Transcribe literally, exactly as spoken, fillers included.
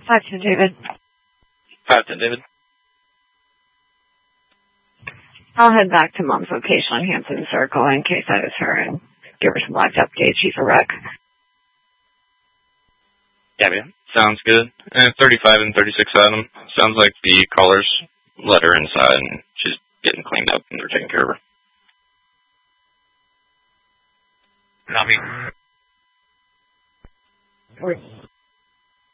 five ten, David. five ten, David. I'll head back to Mom's location on Hanson Circle in case I was her and give her some live updates. She's a wreck. Yeah, man. Sounds good. And thirty-five and thirty-six Adam. Sounds like the callers let her inside and she's getting cleaned up and they're taking care of her. Copy. We're